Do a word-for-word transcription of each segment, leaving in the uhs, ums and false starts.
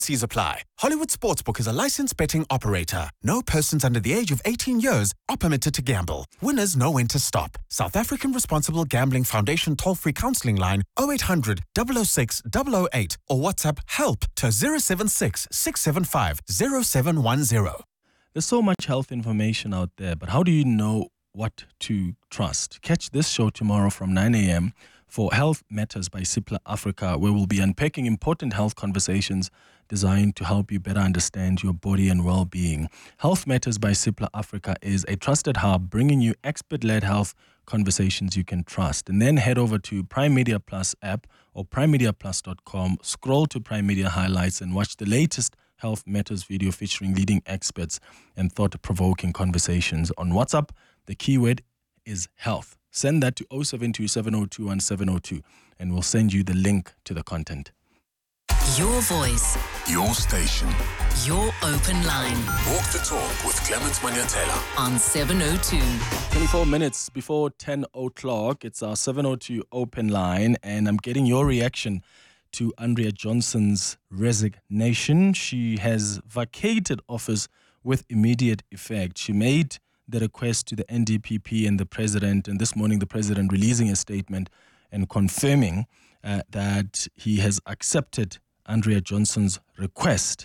T's apply. Hollywood Sportsbook is a licensed betting operator. No persons under the age of eighteen years are permitted to gamble. Winners know when to stop. South African Responsible Gambling Foundation toll-free counseling line oh eight hundred, double oh six, double oh eight or WhatsApp HELP to zero seven six, six seven five, zero seven one zero. There's so much health information out there, but how do you know what to trust? Catch this show tomorrow from nine a.m. for Health Matters by Cipla Africa, where we'll be unpacking important health conversations designed to help you better understand your body and well-being. Health Matters by Cipla Africa is a trusted hub bringing you expert-led health conversations you can trust. And then head over to Prime Media Plus app or prime media plus dot com, scroll to Prime Media Highlights and watch the latest Health Matters video featuring leading experts and thought-provoking conversations. On WhatsApp, the keyword is health. Send that to oh seven two, seven oh two, one seven oh two and we'll send you the link to the content. Your voice. Your station. Your open line. Walk the talk with Clement Manyatela. On seven oh two. twenty-four minutes before ten o'clock. It's our seven oh two open line, and I'm getting your reaction to Andrea Johnson's resignation. She has vacated office with immediate effect. She made the request to the N D P P and the president, and this morning the president releasing a statement and confirming uh, that he has accepted Andrea Johnson's request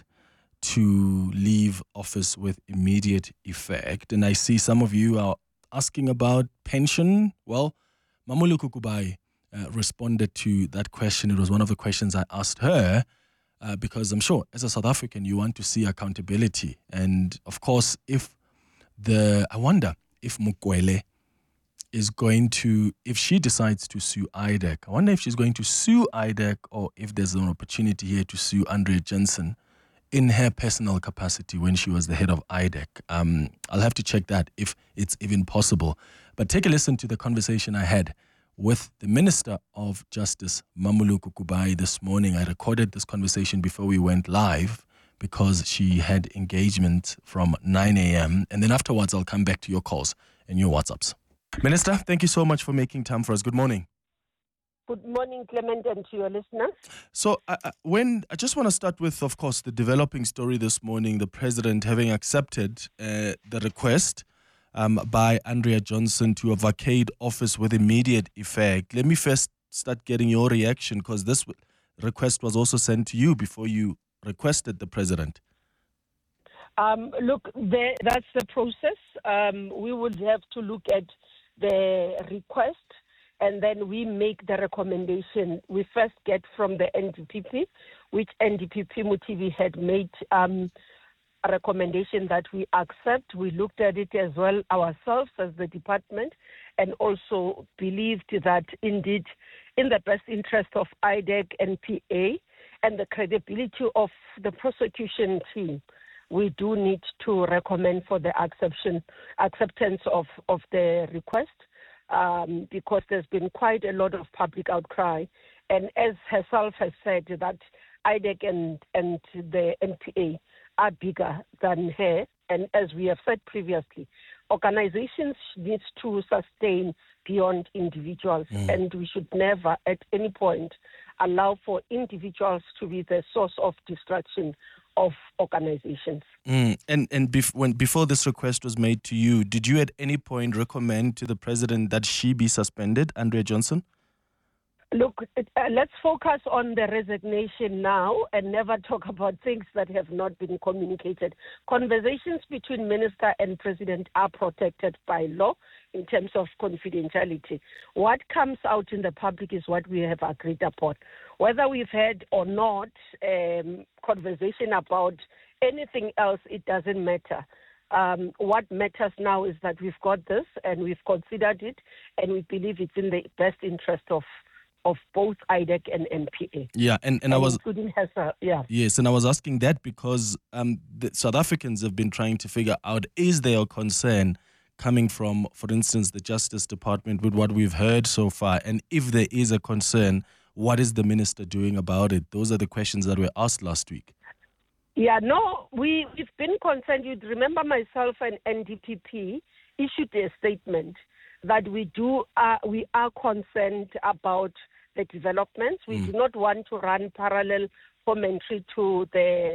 to leave office with immediate effect. And I see some of you are asking about pension. Well, Mamuluku Kubai uh, responded to that question. It was one of the questions I asked her uh, because I'm sure as a South African, you want to see accountability. And of course, if the, I wonder if Mukwele is going to, if she decides to sue I D E C, I wonder if she's going to sue I D E C or if there's an opportunity here to sue Andrea Johnson in her personal capacity when she was the head of I D E C. Um, I'll have to check that if it's even possible. But take a listen to the conversation I had with the Minister of Justice, Mamuluku Kubai, this morning. I recorded this conversation before we went live because she had engagement from nine a.m. And then afterwards, I'll come back to your calls and your WhatsApps. Minister, thank you so much for making time for us. Good morning. Good morning, Clement, and to your listeners. So uh, when I just want to start with, of course, the developing story this morning, the president having accepted uh, the request um, by Andrea Johnson to vacate office with immediate effect. Let me first start getting your reaction, because this request was also sent to you before you requested the president. Um, look, there, that's the process. Um, we would have to look at the request, and then we make the recommendation. We first get from the N D P P, which N D P P Mutivi had made um, a recommendation that we accept. We looked at it as well ourselves as the department, and also believed that indeed, in the best interest of I D E C, N P A, and the credibility of the prosecution team, we do need to recommend for the acceptance acceptance of, of the request um, because there's been quite a lot of public outcry. And as herself has said, that I D E C and, and the N P A are bigger than her. And as we have said previously, organizations need to sustain beyond individuals. Mm. And we should never at any point allow for individuals to be the source of distraction of organizations. Mm. And and bef- when before this request was made to you, did you at any point recommend to the president that she be suspended, Andrea Johnson? Look, uh, let's focus on the resignation now and never talk about things that have not been communicated. Conversations between minister and president are protected by law in terms of confidentiality. What comes out in the public is what we have agreed upon. Whether we've had or not um, conversation about anything else, it doesn't matter. Um, what matters now is that we've got this and we've considered it, and we believe it's in the best interest of of both I D E C and N P A. Yeah, and, and, and I was including her, yeah. Yes, and I was asking that because um, the South Africans have been trying to figure out, is there a concern coming from, for instance, the Justice Department with what we've heard so far? And if there is a concern, what is the minister doing about it? Those are the questions that were asked last week. Yeah, no, we, we've been concerned. You'd remember myself and N D P P issued a statement that we do uh, we are concerned about the developments. We mm. do not want to run parallel commentary to the